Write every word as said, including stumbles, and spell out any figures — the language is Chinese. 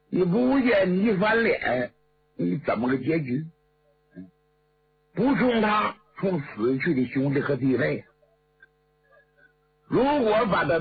你不见你翻脸，你怎么个结局？不从他，从死去的兄弟和弟妹。如果把他